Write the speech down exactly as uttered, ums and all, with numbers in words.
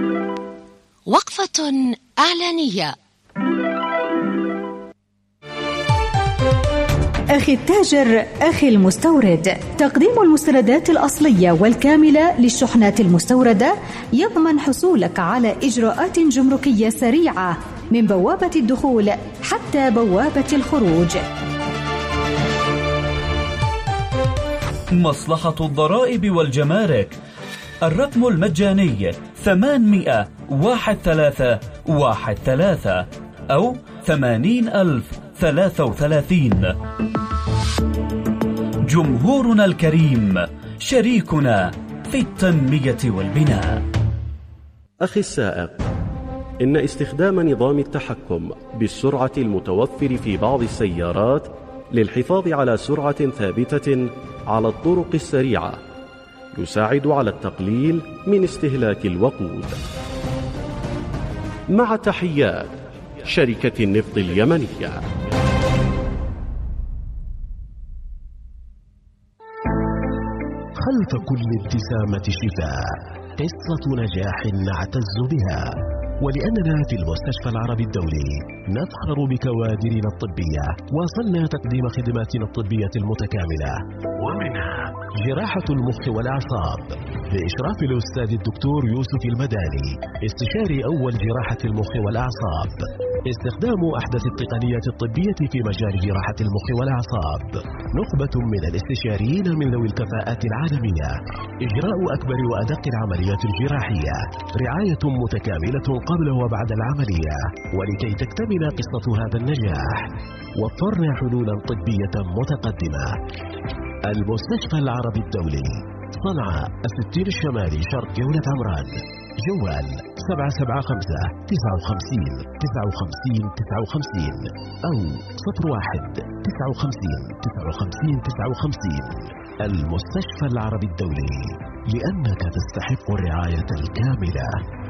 وقفة إعلانية. أخي التاجر، أخي المستورد، تقديم المستندات الأصلية والكاملة للشحنات المستوردة يضمن حصولك على إجراءات جمركية سريعة من بوابة الدخول حتى بوابة الخروج. مصلحة الضرائب والجمارك، الرقم المجاني ثمانمائة واحد ثلاثة واحد ثلاثة أو ثمانين ألف ثلاثة وثلاثين. جمهورنا الكريم شريكنا في التنمية والبناء. أخي السائق، إن استخدام نظام التحكم بالسرعة المتوفر في بعض السيارات للحفاظ على سرعة ثابتة على الطرق السريعة يساعد على التقليل من استهلاك الوقود. مع تحيات شركة النفط اليمنية. خلف كل ابتسامة شفاء قصة نجاح نعتز بها، ولأننا في المستشفى العربي الدولي نفخر بكوادرنا الطبية. واصلنا تقديم خدماتنا الطبية المتكاملة، ومنها جراحة المخ والأعصاب بإشراف الأستاذ الدكتور يوسف المداني، استشاري أول جراحة المخ والأعصاب. استخدام أحدث التقنيات الطبية في مجال جراحة المخ والأعصاب. نخبة من الاستشاريين من ذوي الكفاءات العالمية. إجراء أكبر وأدق العمليات الجراحية. رعاية متكاملة قبل وبعد العملية. ولكي تكتمل قصة هذا النجاح وفرنا حلولا طبية متقدمة. المستشفى العربي الدولي، صنعاء، الستين الشمالي، شرق جولة عمران. جوال سبعة سبعة خمسة تسعة وخمسين تسعة وخمسين تسعة وخمسين أو صفر واحد تسعة وخمسين تسعة وخمسين تسعة وخمسين. المستشفى العربي الدولي، لأنك تستحق الرعاية الكاملة.